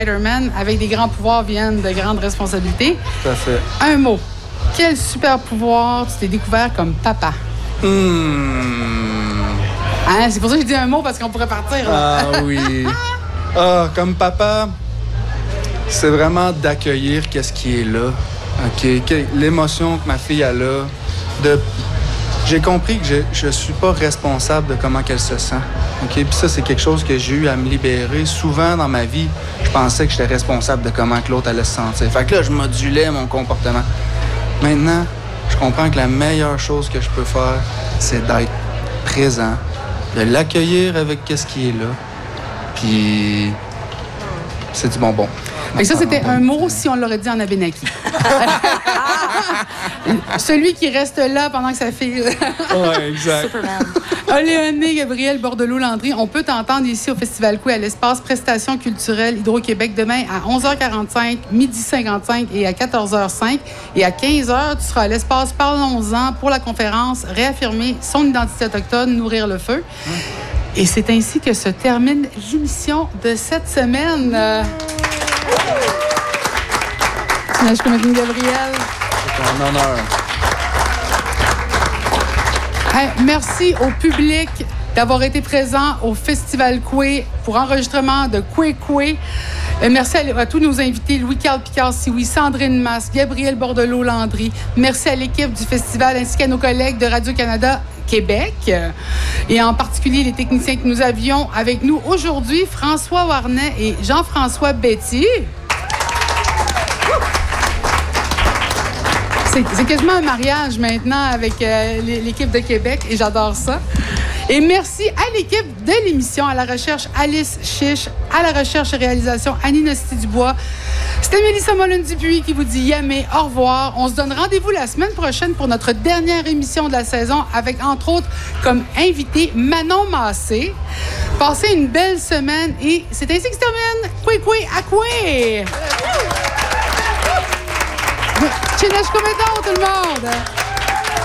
Spider-Man, avec des grands pouvoirs viennent de grandes responsabilités. Tout à fait. Un mot. Quel super pouvoir tu t'es découvert comme papa? Hein, c'est pour ça que je dis un mot, parce qu'on pourrait partir. Là. Ah oui. Comme papa, c'est vraiment d'accueillir qu'est-ce qui est là. OK? L'émotion que ma fille a là. J'ai compris que je suis pas responsable de comment qu'elle se sent. OK? Puis ça, c'est quelque chose que j'ai eu à me libérer. Souvent dans ma vie, je pensais que j'étais responsable de comment que l'autre allait se sentir. Fait que là, je modulais mon comportement. Maintenant, je comprends que la meilleure chose que je peux faire, c'est d'être présent, de l'accueillir avec qu'est-ce qui est là. Puis c'est du bonbon. Et ça, c'était un mot si on l'aurait dit en Abénaki. Celui qui reste là pendant que ça file. Oui, exact. Superman. Léoné, Gabriel Bordelot-Landry, on peut t'entendre ici au Festival Coué à l'espace Prestations culturelles Hydro-Québec demain à 11h45, 12h55 et à 14h05. Et à 15h, tu seras à l'espace Parlons-en pour la conférence Réaffirmer son identité autochtone, nourrir le feu. Et c'est ainsi que se termine l'émission de cette semaine. Gabriel. C'est un honneur. Hey, merci au public d'avoir été présent au Festival Coué pour enregistrement de Coué. Merci à tous nos invités, Louis-Carl Picard-Sioui, Sandrine Masse, Gabriel Bordelot-Landry. Merci à l'équipe du festival ainsi qu'à nos collègues de Radio-Canada Québec et en particulier les techniciens que nous avions avec nous aujourd'hui, François Warnet et Jean-François Betty. C'est quasiment un mariage maintenant avec l'équipe de Québec et j'adore ça. Et merci à l'équipe de l'émission, à la recherche Alice Chiche, à la recherche et réalisation Annie Nasty-Dubois. C'était Mélissa Molin-Dupuis qui vous dit yamé, au revoir. On se donne rendez-vous la semaine prochaine pour notre dernière émission de la saison avec, entre autres, comme invité Manon Massé. Passez une belle semaine et c'est ainsi que se termine Coué à Coué! Chineshkomedo, tout le monde!